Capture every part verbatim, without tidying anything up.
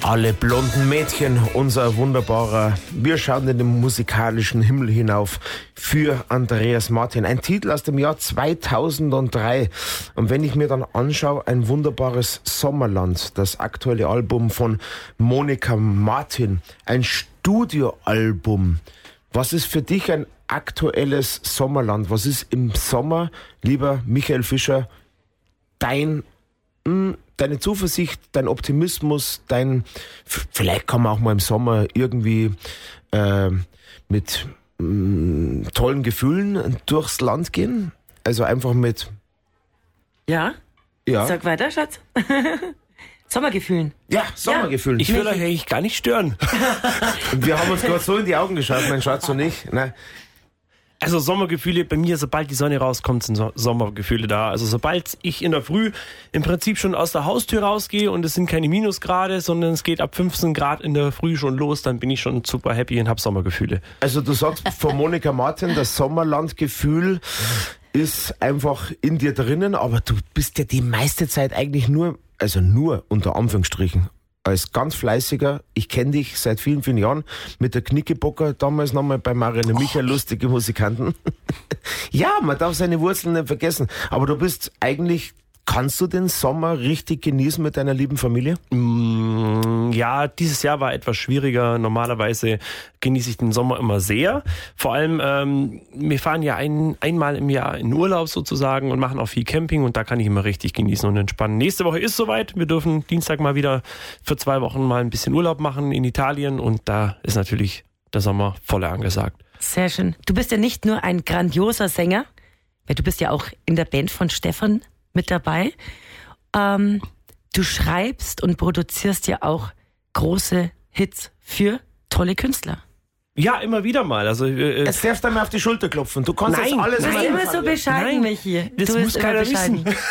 Alle blonden Mädchen, unser wunderbarer, wir schauen in den musikalischen Himmel hinauf für Andreas Martin. Ein Titel aus dem Jahr zweitausenddrei. Und wenn ich mir dann anschaue, ein wunderbares Sommerland, das aktuelle Album von Monika Martin, ein Studioalbum. Was ist für dich ein aktuelles Sommerland? Was ist im Sommer, lieber Michael Fischer, dein mh, deine Zuversicht, dein Optimismus, dein, vielleicht kann man auch mal im Sommer irgendwie äh, mit mh, tollen Gefühlen durchs Land gehen? Also einfach mit... Ja? Ja. Sag weiter, Schatz. Sommergefühlen. Ja, Sommergefühlen. Ich will euch eigentlich gar nicht stören. Wir haben uns gerade so in die Augen geschaut, mein Schatz und ich. Ne? Also Sommergefühle, bei mir, sobald die Sonne rauskommt, sind so- Sommergefühle da. Also sobald ich in der Früh im Prinzip schon aus der Haustür rausgehe und es sind keine Minusgrade, sondern es geht ab fünfzehn Grad in der Früh schon los, dann bin ich schon super happy und habe Sommergefühle. Also du sagst von Monika Martin, das Sommerlandgefühl ist einfach in dir drinnen, aber du bist ja die meiste Zeit eigentlich nur, also nur unter Anführungsstrichen, als ganz fleißiger, ich kenne dich seit vielen, vielen Jahren, mit der Knickebocker, damals nochmal bei Marianne Michael, lustige Musikanten. Ja, man darf seine Wurzeln nicht vergessen. Aber du bist eigentlich, kannst du den Sommer richtig genießen mit deiner lieben Familie? Mm, Ja, dieses Jahr war etwas schwieriger. Normalerweise genieße ich den Sommer immer sehr. Vor allem, ähm, wir fahren ja ein, einmal im Jahr in Urlaub sozusagen und machen auch viel Camping und da kann ich immer richtig genießen und entspannen. Nächste Woche ist soweit. Wir dürfen Dienstag mal wieder für zwei Wochen mal ein bisschen Urlaub machen in Italien und da ist natürlich der Sommer voll angesagt. Sehr schön. Du bist ja nicht nur ein grandioser Sänger, weil du bist ja auch in der Band von Stefan mit dabei. Ähm, du schreibst und produzierst ja auch große Hits für tolle Künstler. Ja, immer wieder mal. Also äh, Jetzt darfst du mir auf die Schulter klopfen. Du kannst Nein, jetzt alles Du bist immer so bescheiden, Nein, Michi. das du muss bist immer keiner bescheiden. wissen.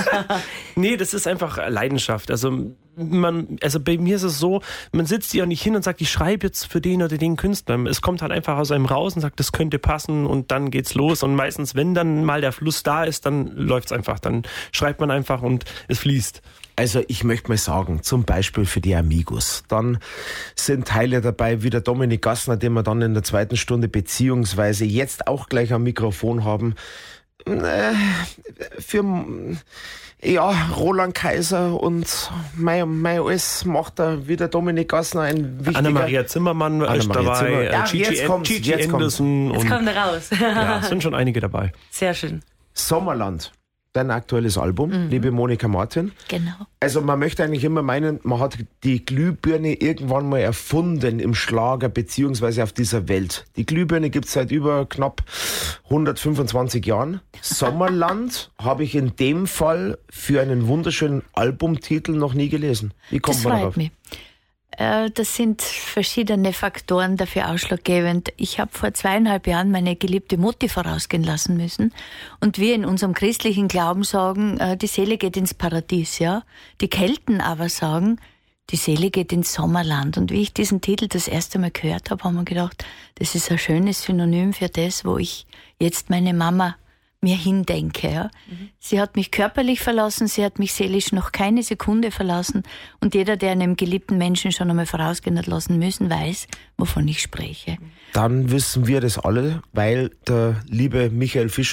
Nee, das ist einfach Leidenschaft. Also man, also bei mir ist es so, man sitzt ja nicht hin und sagt, ich schreibe jetzt für den oder den Künstler. Es kommt halt einfach aus einem raus und sagt, das könnte passen und dann geht's los. Und meistens, wenn dann mal der Fluss da ist, dann läuft's einfach. Dann schreibt man einfach und es fließt. Also ich möchte mal sagen, zum Beispiel für die Amigos. Dann sind Teile dabei wie der Dominik Gassner, den wir dann in der zweiten Stunde beziehungsweise jetzt auch gleich am Mikrofon haben. Äh, für ja, Roland Kaiser und mein, mein alles macht da wie der Dominik Gassner ein wichtiger... Anna-Maria Zimmermann ist Anna-Maria dabei, Zimmer- äh, Ja, Gigi, jetzt kommt's, Gigi jetzt Anderson Jetzt und kommt er raus. ja, es sind schon einige dabei. Sehr schön. Sommerland, dein aktuelles Album, Mhm. liebe Monika Martin. Genau. Also man möchte eigentlich immer meinen, man hat die Glühbirne irgendwann mal erfunden im Schlager beziehungsweise auf dieser Welt. Die Glühbirne gibt es seit über knapp hundertfünfundzwanzig Jahren. Sommerland habe ich in dem Fall für einen wunderschönen Albumtitel noch nie gelesen. Wie kommt Das man freut darauf? mich. Äh, Das sind verschiedene Faktoren dafür ausschlaggebend. Ich habe vor zweieinhalb Jahren meine geliebte Mutti vorausgehen lassen müssen. Und wir in unserem christlichen Glauben sagen, äh, die Seele geht ins Paradies, ja. Die Kelten aber sagen, die Seele geht ins Sommerland. Und wie ich diesen Titel das erste Mal gehört habe, haben wir gedacht, das ist ein schönes Synonym für das, wo ich jetzt meine Mama mir hindenke. Ja. Mhm. Sie hat mich körperlich verlassen, sie hat mich seelisch noch keine Sekunde verlassen. Und jeder, der einem geliebten Menschen schon einmal vorausgehen hat lassen müssen, weiß, wovon ich spreche. Dann wissen wir das alle, weil der liebe Michael Fischer